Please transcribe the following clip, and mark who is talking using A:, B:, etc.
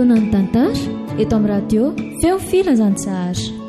A: fotoana ny tantara eto amin'ny radio feo filazantsahary.